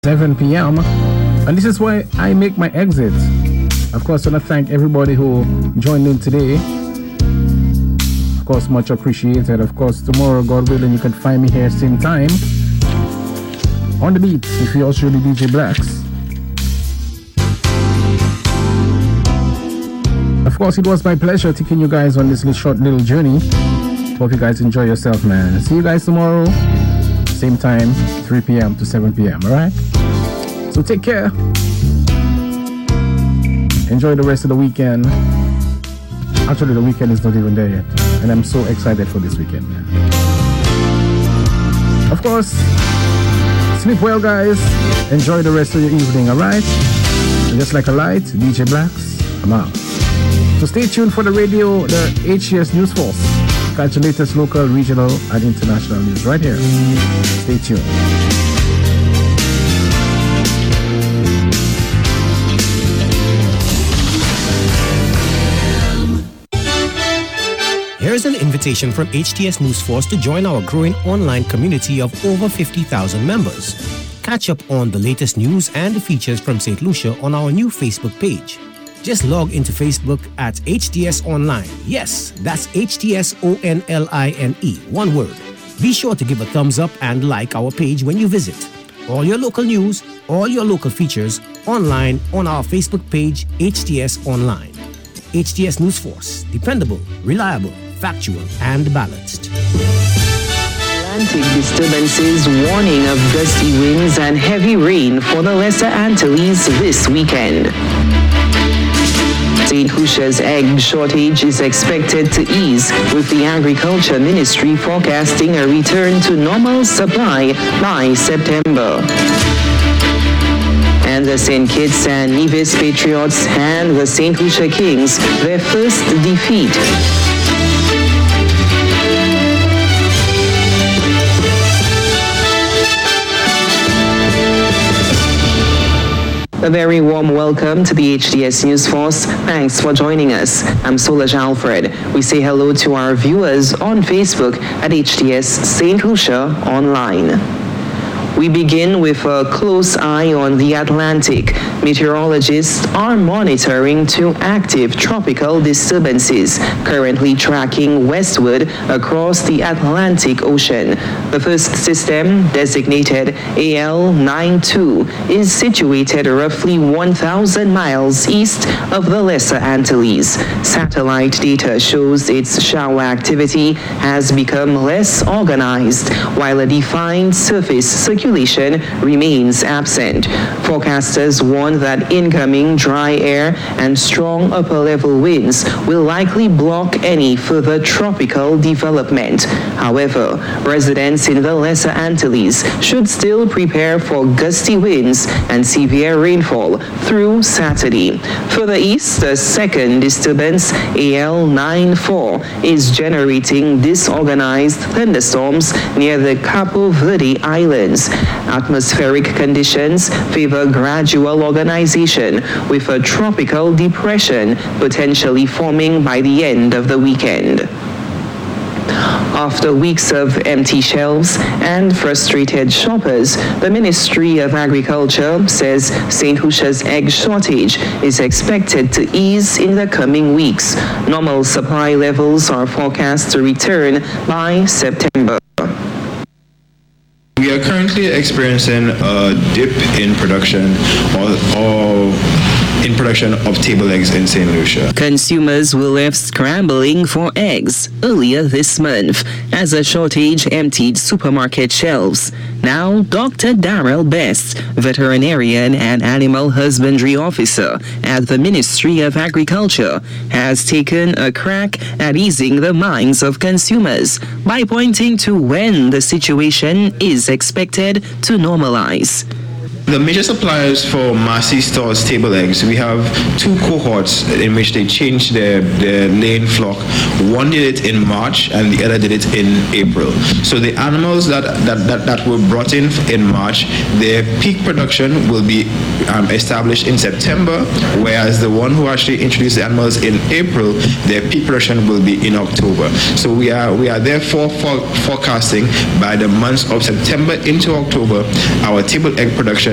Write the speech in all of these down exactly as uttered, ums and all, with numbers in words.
seven p.m. And this is why I make my exit. Of course, I want to thank everybody who joined in today. Of course, much appreciated. Of course, tomorrow, God willing, you can find me here same time on the beat if you're also the D J Blacks. Of course, it was my pleasure taking you guys on this little short little journey. Hope you guys enjoy yourself, man. See you guys tomorrow, same time, three p.m. to seven p.m. All right? So take care. Enjoy the rest of the weekend. Actually, the weekend is not even there yet. And I'm so excited for this weekend, man. Of course, sleep well, guys. Enjoy the rest of your evening, alright? Just like a light, D J Blacks, I'm out. So stay tuned for the radio, the H T S News Force. Catch the latest local, regional, and international news right here. Stay tuned. Here's an invitation from H T S News Force to join our growing online community of over fifty thousand members. Catch up on the latest news and the features from Saint Lucia on our new Facebook page. Just log into Facebook at H T S Online. Yes, that's H T S O N L I N E, one word. Be sure to give a thumbs up and like our page when you visit. All your local news, all your local features, online on our Facebook page, H T S Online. H T S News Force, dependable, reliable, factual, and balanced. Atlantic disturbances, warning of gusty winds and heavy rain for the Lesser Antilles this weekend. Saint Lucia's egg shortage is expected to ease, with the Agriculture Ministry forecasting a return to normal supply by September. And the Saint Kitts and Nevis Patriots and the Saint Lucia Kings their first defeat. A very warm welcome to the H T S News Force. Thanks for joining us. I'm Solange Alfred. We say hello to our viewers on Facebook at H T S Saint Lucia Online. We begin with a close eye on the Atlantic. Meteorologists are monitoring two active tropical disturbances currently tracking westward across the Atlantic Ocean. The first system, designated A L ninety-two, is situated roughly one thousand miles east of the Lesser Antilles. Satellite data shows its shower activity has become less organized, while a defined surface circulation remains absent. Forecasters warn that incoming dry air and strong upper-level winds will likely block any further tropical development. However, residents in the Lesser Antilles should still prepare for gusty winds and severe rainfall through Saturday. Further east, a second disturbance, A L ninety-four, is generating disorganized thunderstorms near the Capo Verde Islands. Atmospheric conditions favor gradual organization, with a tropical depression potentially forming by the end of the weekend. After weeks of empty shelves and frustrated shoppers, the Ministry of Agriculture says Saint Lucia's egg shortage is expected to ease in the coming weeks. Normal supply levels are forecast to return by September. We are currently experiencing a dip in production or, or in production of table eggs in Saint Lucia. Consumers were left scrambling for eggs earlier this month as a shortage emptied supermarket shelves. Now, Doctor Darrell Best, veterinarian and animal husbandry officer at the Ministry of Agriculture, has taken a crack at easing the minds of consumers by pointing to when the situation is expected to normalize. The major suppliers for Massey Stores table eggs, we have two cohorts in which they changed their, their laying flock. One did it in March and the other did it in April. So the animals that, that, that, that were brought in in March, their peak production will be um, established in September, whereas the one who actually introduced the animals in April, their peak production will be in October. So we are, we are therefore for, forecasting by the months of September into October, our table egg production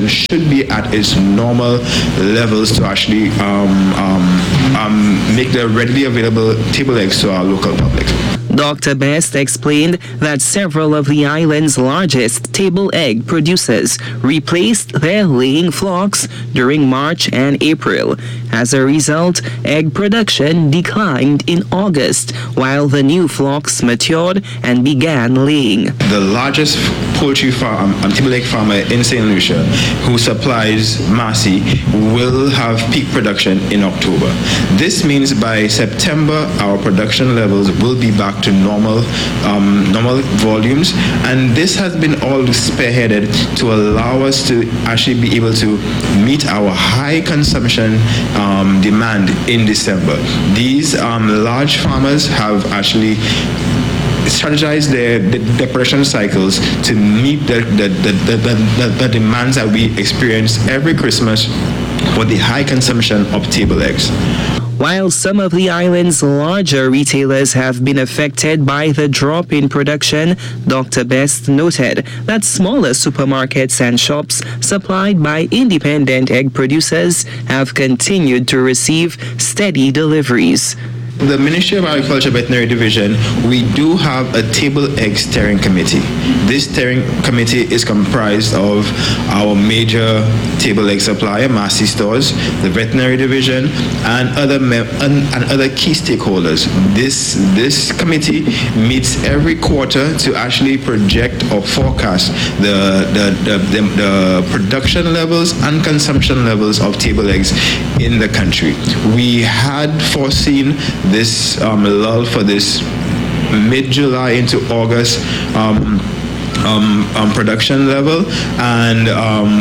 should be at its normal levels to actually um, um, um, make the readily available table eggs to our local public. Doctor Best explained that several of the island's largest table egg producers replaced their laying flocks during March and April. As a result, egg production declined in August, while the new flocks matured and began laying. The largest poultry farm, um, table egg farmer in Saint Lucia, who supplies Massey, will have peak production in October. This means by September, our production levels will be back to normal um, normal volumes, and this has been all spearheaded to allow us to actually be able to meet our high consumption um, demand in December. These um, large farmers have actually strategize their, their production cycles to meet the, the, the, the, the, the demands that we experience every Christmas for the high consumption of table eggs. While some of the island's larger retailers have been affected by the drop in production, Doctor Best noted that smaller supermarkets and shops supplied by independent egg producers have continued to receive steady deliveries. The Ministry of Agriculture Veterinary Division, we do have a table egg steering committee. This steering committee is comprised of our major table egg supplier, Massey Stores, the Veterinary Division, and other mem- and, and other key stakeholders. This this committee meets every quarter to actually project or forecast the the, the, the, the production levels and consumption levels of table eggs in the country. We had foreseen this um, lull for this mid-July into August um, um, um, production level, and um,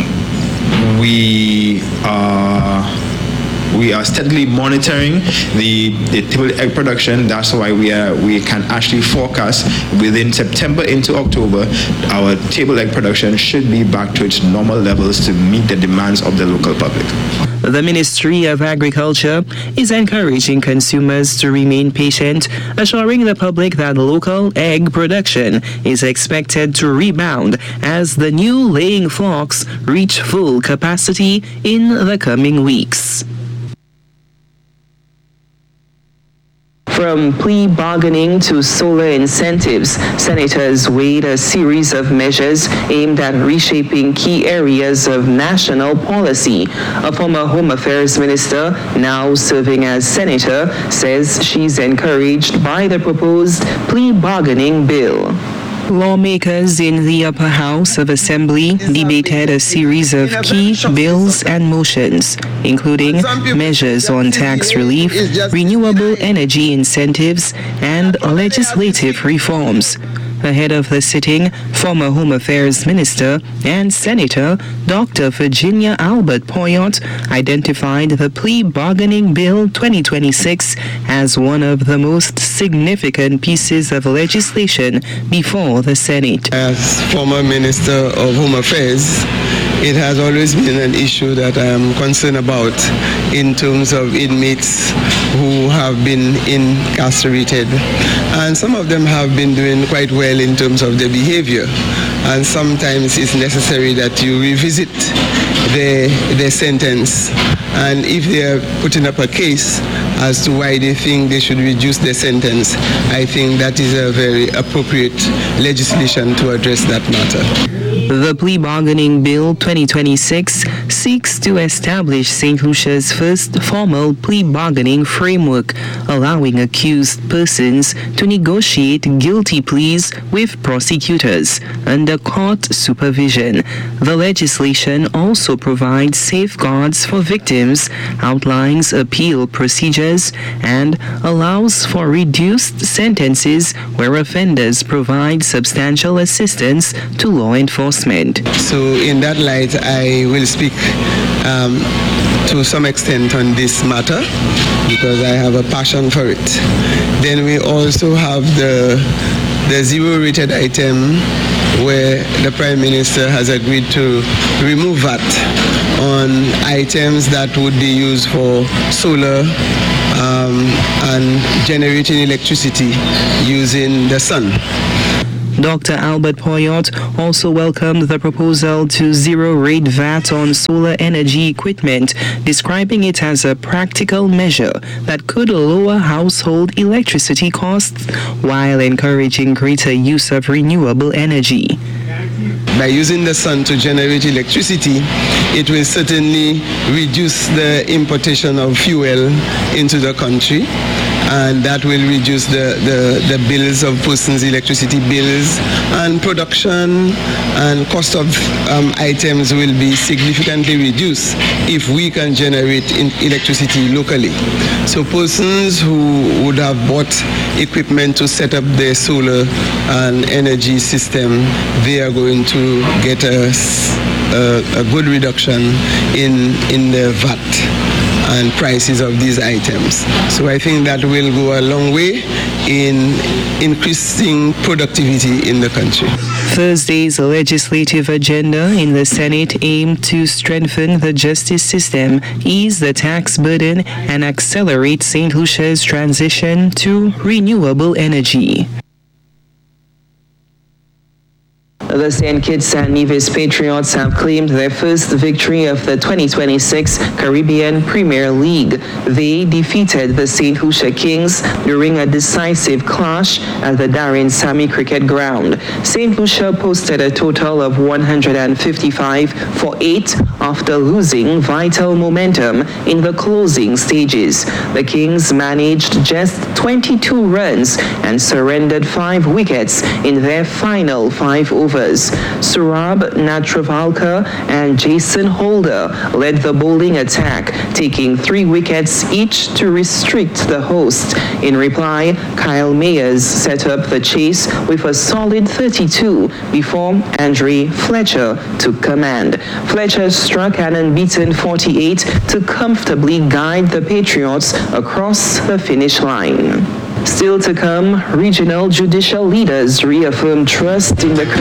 we are we are steadily monitoring the, the table egg production. That's why we are we can actually forecast within September into October our table egg production should be back to its normal levels to meet the demands of the local public. The Ministry of Agriculture is encouraging consumers to remain patient, assuring the public that local egg production is expected to rebound as the new laying flocks reach full capacity in the coming weeks. From plea bargaining to solar incentives, senators weighed a series of measures aimed at reshaping key areas of national policy. A former Home Affairs minister, now serving as senator, says she's encouraged by the proposed plea bargaining bill. Lawmakers in the upper house of Assembly debated a series of key bills and motions, including measures on tax relief, renewable energy incentives, and legislative reforms. Ahead of the sitting, former Home Affairs Minister and Senator Doctor Virginia Albert Poyot identified the Plea Bargaining Bill twenty twenty-six as one of the most significant pieces of legislation before the Senate. As former Minister of Home Affairs, it has always been an issue that I am concerned about in terms of inmates who have been incarcerated. And some of them have been doing quite well in terms of their behavior. And sometimes it's necessary that you revisit their, their sentence. And if they are putting up a case as to why they think they should reduce their sentence, I think that is a very appropriate legislation to address that matter. The Plea Bargaining Bill twenty twenty-six seeks to establish Saint Lucia's first formal plea bargaining framework, allowing accused persons to negotiate guilty pleas with prosecutors under court supervision. The legislation also provides safeguards for victims, outlines appeal procedures, and allows for reduced sentences where offenders provide substantial assistance to law enforcement. So in that light, I will speak um, to some extent on this matter because I have a passion for it. Then we also have the the zero rated item where the Prime Minister has agreed to remove V A T on items that would be used for solar um, and generating electricity using the sun. Doctor Albert Poyot also welcomed the proposal to zero-rate V A T on solar energy equipment, describing it as a practical measure that could lower household electricity costs while encouraging greater use of renewable energy. By using the sun to generate electricity, it will certainly reduce the importation of fuel into the country, and that will reduce the, the, the bills of persons' electricity bills, and production and cost of um, items will be significantly reduced if we can generate in electricity locally. So persons who would have bought equipment to set up their solar and energy system, they are going to get a, a, a good reduction in, in the V A T and prices of these items. So I think that will go a long way in increasing productivity in the country. Thursday's legislative agenda in the Senate aimed to strengthen the justice system, ease the tax burden, and accelerate Saint Lucia's transition to renewable energy. The Saint Kitts and Nevis Patriots have claimed their first victory of the twenty twenty-six Caribbean Premier League. They defeated the Saint Lucia Kings during a decisive clash at the Darren Sammy Cricket Ground. Saint Lucia posted a total of one hundred fifty-five for eight after losing vital momentum in the closing stages. The Kings managed just twenty-two runs and surrendered five wickets in their final five overs. Surab Natravalkar and Jason Holder led the bowling attack, taking three wickets each to restrict the host. In reply, Kyle Mayers set up the chase with a solid thirty-two before Andre Fletcher took command. Fletcher struck an unbeaten forty-eight to comfortably guide the Patriots across the finish line. Still to come, regional judicial leaders reaffirm trust in the